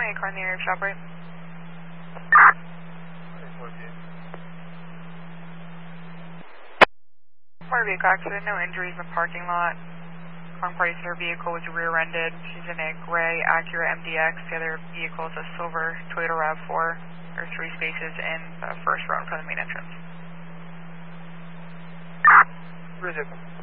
showing a car in the area of shop right. Motor vehicle accident, no injuries in the parking lot. One party said her vehicle was rear-ended. She's in a gray Acura MDX. The other vehicle is a silver Toyota RAV4. There are 3 spaces in the first row in front of the main entrance. Bridget.